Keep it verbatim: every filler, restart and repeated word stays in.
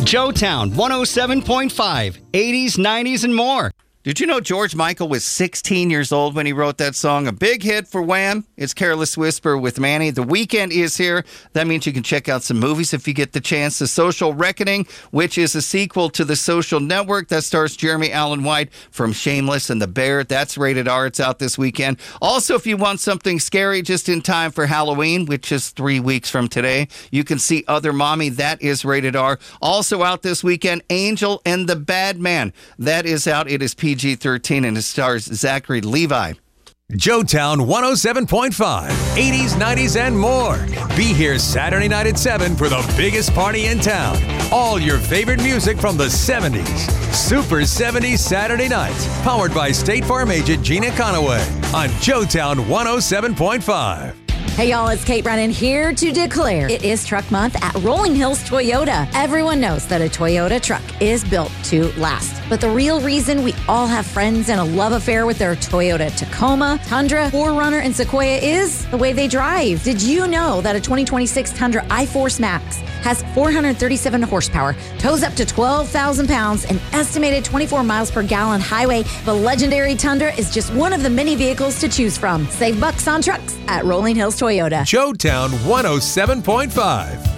Joetown one oh seven point five, eighties, nineties, and more. Did you know George Michael was sixteen years old when he wrote that song? A big hit for Wham! It's Careless Whisper with Manny. The weekend is here. That means you can check out some movies if you get the chance. The Social Reckoning, which is a sequel to The Social Network that stars Jeremy Allen White from Shameless and The Bear. That's rated R. It's out this weekend. Also, if you want something scary just in time for Halloween, which is three weeks from today, you can see Other Mommy. That is rated R. Also out this weekend, Angel and the Bad Man. That is out. It is P G thirteen and it stars Zachary Levi. Joetown one oh seven point five, eighties, nineties, and more. Be here Saturday night at seven for the biggest party in town. All your favorite music from the seventies. Super seventies Saturday nights. Powered by State Farm agent Gina Conaway on Joetown one oh seven point five. Hey y'all, it's Kate Brennan here to declare it is Truck Month at Rolling Hills Toyota. Everyone knows that a Toyota truck is built to last. But the real reason we all have friends and a love affair with their Toyota Tacoma, Tundra, four runner, and Sequoia is the way they drive. Did you know that a twenty twenty-six Tundra iForce Max has four hundred thirty-seven horsepower, tows up to twelve thousand pounds, and estimated twenty-four miles per gallon highway? The legendary Tundra is just one of the many vehicles to choose from. Save bucks on trucks at Rolling Hills Toyota. Joetown one oh seven point five.